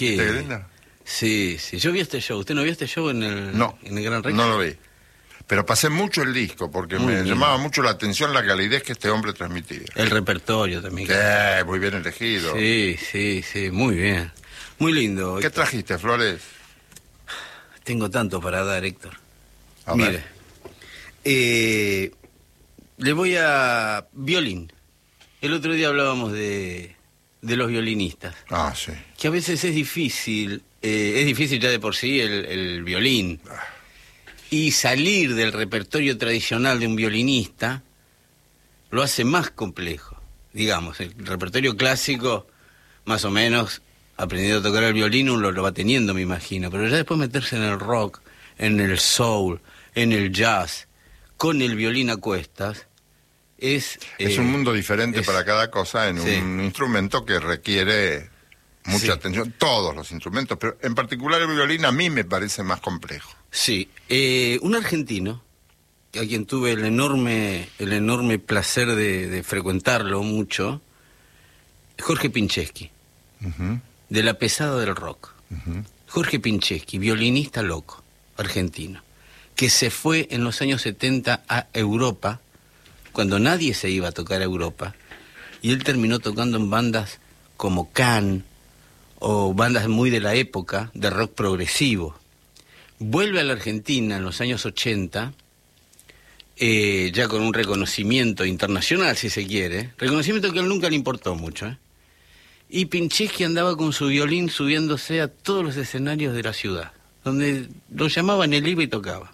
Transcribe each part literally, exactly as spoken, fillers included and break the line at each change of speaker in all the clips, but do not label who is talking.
¿Qué?
¿De Grenda?
Sí, sí. Yo vi este show. ¿Usted no vio este show en el,
No,
en el Gran Rex?
no lo vi. Pero pasé mucho el disco, porque
Muy
me
bien.
llamaba mucho la atención la calidez que este hombre transmitía.
El repertorio también.
Sí, muy bien elegido.
Sí, sí, sí. Muy bien. Muy lindo.
¿Qué trajiste, Flores?
Tengo tanto para dar, Héctor.
A
Mire.
ver.
Eh, le voy a... Violín. El otro día hablábamos de, de los violinistas.
Ah, sí.
Que a veces es difícil, eh, es difícil ya de por sí el, el violín. Y salir del repertorio tradicional de un violinista lo hace más complejo. Digamos, el repertorio clásico, más o menos, aprendiendo a tocar el violín, uno lo va teniendo, me imagino. Pero ya después meterse en el rock, en el soul, en el jazz, con el violín a cuestas, es...
Es
eh,
un mundo diferente
es,
para cada cosa en
sí.
un instrumento que requiere mucha
Sí.
atención. Todos los instrumentos, pero en particular el violín a mí me parece más complejo.
Sí, eh, un argentino, a quien tuve el enorme, el enorme placer de, de frecuentarlo mucho, Jorge Pincheschi,
Uh-huh,
de la pesada del rock.
uh-huh.
Jorge Pincheschi, violinista loco, argentino, que se fue en los años setenta a Europa, cuando nadie se iba a tocar a Europa, y él terminó tocando en bandas como Can, o bandas muy de la época, de rock progresivo. Vuelve a la Argentina en los años ochenta, eh, ya con un reconocimiento internacional, si se quiere, reconocimiento que a él nunca le importó mucho, ¿eh? Y Pincheschi andaba con su violín subiéndose a todos los escenarios de la ciudad, donde lo llamaban, él iba y tocaba.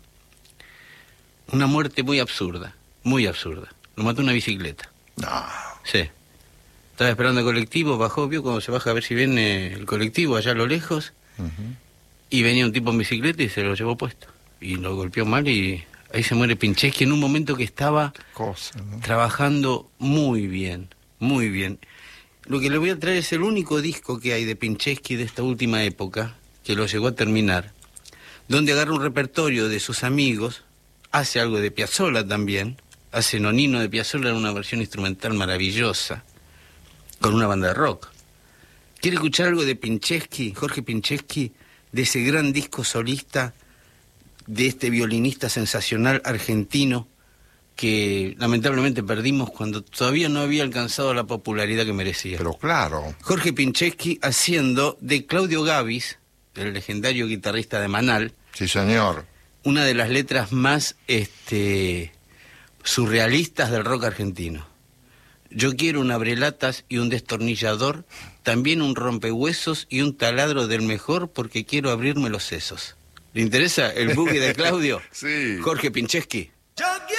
Una muerte muy absurda, muy absurda. Lo mató una bicicleta.
No.
Sí. Estaba esperando el colectivo, bajó, vio cuando se baja a ver si viene el colectivo allá a lo lejos,
Uh-huh.
y venía un tipo en bicicleta y se lo llevó puesto. Y lo golpeó mal y ahí se muere Pincheschi en un momento que estaba
Cosa, ¿no?
trabajando muy bien, muy bien. Lo que le voy a traer es el único disco que hay de Pincheschi de esta última época, que lo llegó a terminar, donde agarra un repertorio de sus amigos, hace algo de Piazzolla también, hace Nonino de Piazzolla en una versión instrumental maravillosa, con una banda de rock. ¿Quiere escuchar algo de Pincheschi, Jorge Pincheschi, de ese gran disco solista, de este violinista sensacional argentino, que lamentablemente perdimos cuando todavía no había alcanzado la popularidad que merecía?
Pero claro.
Jorge Pincheschi haciendo de Claudio Gabis, el legendario guitarrista de Manal,
Sí, señor.
una de las letras más este, surrealistas del rock argentino. Yo quiero un abrelatas y un destornillador, también un rompehuesos y un taladro del mejor porque quiero abrirme los sesos. ¿Le interesa el boogie de Claudio?
Sí.
Jorge Pincheschi.